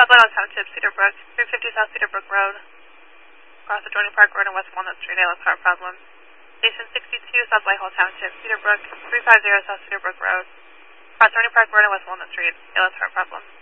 South Lighthouse Township, Cedar Brook, 350 South Cedar Brook Road. Across adjoining Park Road and West Walnut Street, ALS power problem. Station 62, South Whitehall Township, Cedar Brook, 350 South Cedar Brook Road. Across adjoining Park Road and West Walnut Street, ALS power problem.